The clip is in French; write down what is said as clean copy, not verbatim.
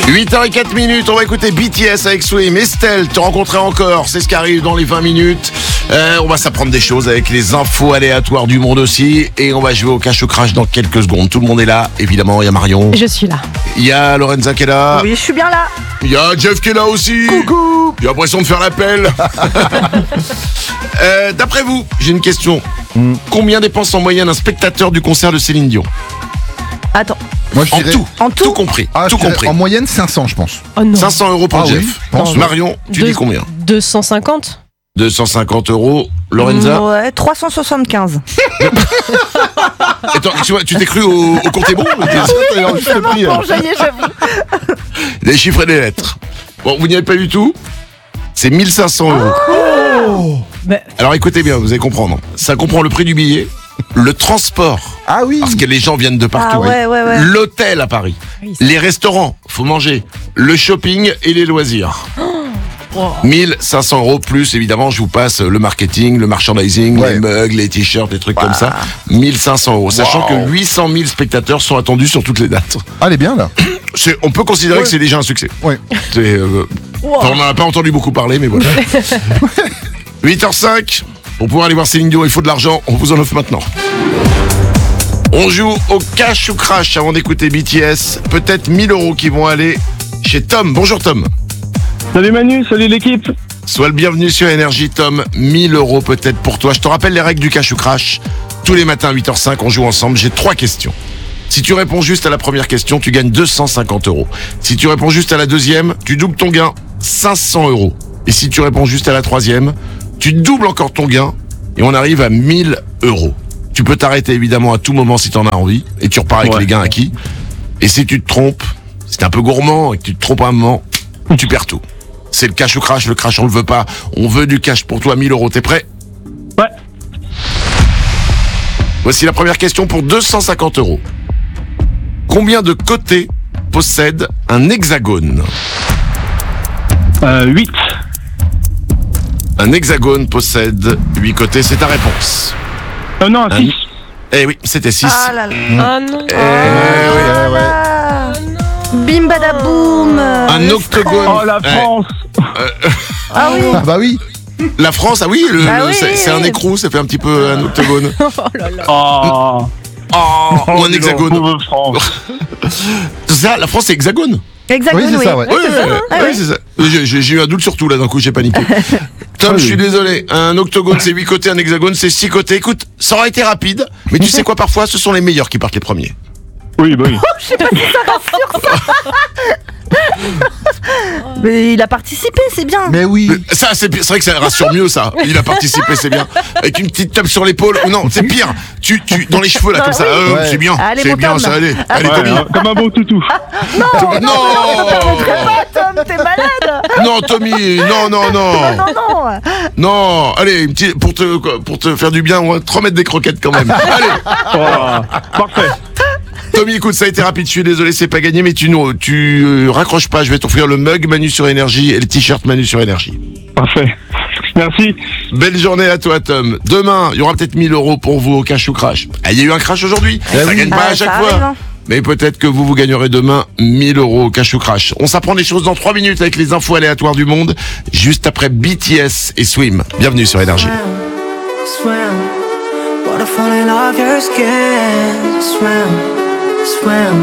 8h04, on va écouter BTS avec Swim. Estelle, te rencontrer encore, c'est ce qui arrive dans les 20 minutes. On va s'apprendre des choses avec les infos aléatoires du monde aussi. Et on va jouer au cache ou crash dans quelques secondes. Tout le monde est là, évidemment, il y a Marion. Je suis là. Il y a Lorenza qui est là. Oui, je suis bien là. Il y a Jeff qui est là aussi. Coucou. J'ai l'impression de faire l'appel. D'après vous, j'ai une question. Combien dépense en moyenne un spectateur du concert de Céline Dion? Attends. Moi, je dirais... En tout compris. Ah, tout je dirais compris. En moyenne, 500, je pense. Oh non. 500 euros pour Ah Jeff. oui, je pense. Marion, tu dis combien? 250 250 euros. Lorenza? Ouais, 375. Attends, tu t'es cru au compte bon? J'avoue. Des chiffres et des lettres. Bon, vous n'y êtes pas du tout? C'est 1500 euros. Mais- Alors écoutez bien, vous allez comprendre. Ça comprend le prix du billet, le transport, Ah oui. parce que les gens viennent de partout. Ah ouais. L'hôtel à Paris, Oui, ça- les restaurants, faut manger, le shopping et les loisirs. Wow. 1500 euros plus, évidemment, je vous passe le marketing, le merchandising, Ouais. les mugs, les t-shirts, les trucs comme ça. 1500 euros. Sachant que 800 000 spectateurs sont attendus sur toutes les dates. Ah, elle est bien, là. On peut considérer que c'est déjà un succès. Ouais. C'est, Wow. enfin, on n'en a pas entendu beaucoup parler, mais voilà. 8h05, pour pouvoir aller voir Céline Dion, il faut de l'argent, on vous en offre maintenant. On joue au cash ou crash avant d'écouter BTS. Peut-être 1000 euros qui vont aller chez Tom. Bonjour Tom. Salut Manu, salut l'équipe. Sois le bienvenu sur Énergie Tom. 1000 euros peut-être pour toi. Je te rappelle les règles du cash ou crash. Tous les matins à 8h05, on joue ensemble. J'ai 3 questions. Si tu réponds juste à la première question, tu gagnes 250 euros. Si tu réponds juste à la deuxième, tu doubles ton gain, 500 euros. Et si tu réponds juste à la troisième, tu doubles encore ton gain et on arrive à 1000 euros. Tu peux t'arrêter évidemment à tout moment si tu en as envie et tu repars avec Ouais. les gains acquis. Et si tu te trompes, si t'es un peu gourmand et que tu te trompes un moment, tu perds tout. C'est le cash ou crash, le crash on le veut pas. On veut du cash pour toi, 1000 euros. T'es prêt? Ouais. Voici la première question pour 250 euros. Combien de côtés possède un hexagone? 8. Un hexagone possède 8 côtés, c'est ta réponse. Non, 6. Eh oui, c'était 6. Ah là là. Ah non. Bim badaboum. Un octogone. Oh la Eh, France. Ah oui. Ah bah oui. la France, ah oui, Ah oui, c'est oui. un écrou, ça fait un petit peu un octogone. Oh là là. Oh. Ou un hexagone. Pauvre France. C'est ça, la France c'est hexagone. Hexagone, Oui, c'est ça, ouais. Oui, c'est ça, hein. Ah oui. c'est ça. J'ai eu un doute sur tout là, d'un coup j'ai paniqué. Tom, je suis désolé. Un octogone c'est 8 côtés, un hexagone c'est 6 côtés. Écoute, ça aurait été rapide, mais tu sais quoi, parfois ce sont les meilleurs qui partent les premiers. Oui, bah oui. Mais il a participé, c'est bien. Mais oui. Ça, c'est vrai que ça rassure mieux, ça. Il a participé, c'est bien. Avec une petite tape sur l'épaule. Ou non, c'est pire. Dans les cheveux, là, comme ça. Oui. Ouais. C'est bien. Allez, C'est mon bien, Tom. ça, allez. Allez, Ouais, Tommy. comme un beau toutou. Non Tom, t'es malade. Non, Tommy. Non. Non. Non. Allez, pour te faire du bien, on va te remettre des croquettes quand même. Allez. Oh, parfait. Tommy, écoute, ça a été rapide. Je suis désolé, c'est pas gagné, mais tu raccroches pas. Je vais t'offrir le mug Manu sur Énergie et le t-shirt Manu sur Énergie. Parfait. Merci. Belle journée à toi, Tom. Demain, il y aura peut-être 1000 euros pour vous au cash ou crash. Ah, il y a eu un crash aujourd'hui. Ça gagne pas à chaque ça fois. arrive, hein. Mais peut-être que vous gagnerez demain 1000 euros au cash ou crash. On s'apprend des choses dans 3 minutes avec les infos aléatoires du monde, juste après BTS et Swim. Bienvenue sur Énergie. Swim, water falling off your skin. Swim, swim.